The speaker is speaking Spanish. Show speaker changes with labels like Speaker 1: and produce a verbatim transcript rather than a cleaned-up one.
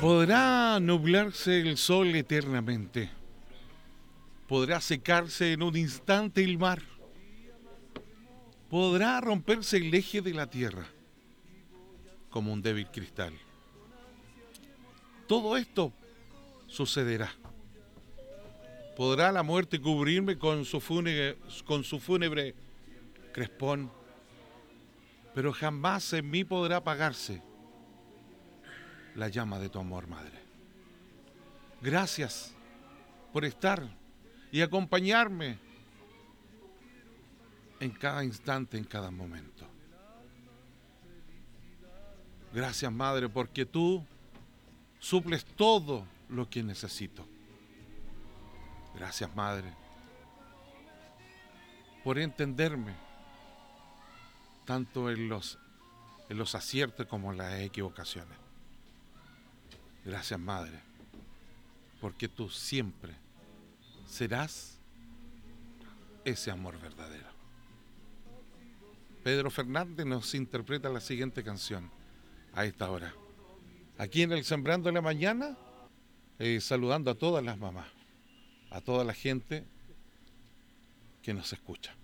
Speaker 1: Podrá nublarse el sol eternamente, podrá secarse en un instante el mar, podrá romperse el eje de la tierra como un débil cristal. Todo esto sucederá. Podrá la muerte cubrirme con su fúnebre, con su fúnebre crespón, pero jamás en mí podrá apagarse la llama de tu amor, Madre. Gracias por estar y acompañarme en cada instante, en cada momento. Gracias, Madre, porque tú suples todo lo que necesito. Gracias, Madre, por entenderme tanto en los, en los aciertos como en las equivocaciones. Gracias, Madre, porque tú siempre serás ese amor verdadero. Pedro Fernández nos interpreta la siguiente canción a esta hora. Aquí en el Sembrando de la Mañana, eh, saludando a todas las mamás, a toda la gente que nos escucha.